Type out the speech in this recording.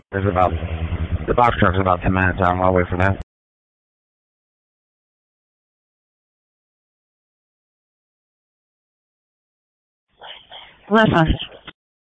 The box truck's about 10 minutes out. I'll wait for that. Listen.